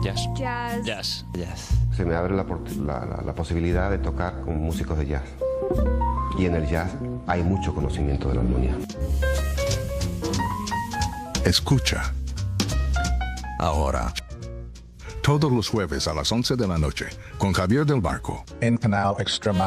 Jazz. Jazz. Jazz. Jazz. Se me abre la posibilidad de tocar con músicos de jazz. Y en el jazz hay mucho conocimiento de la armonía. Escucha. Ahora. Todos los jueves a las 11 de la noche con Javier del Barco. En Canal Extrema.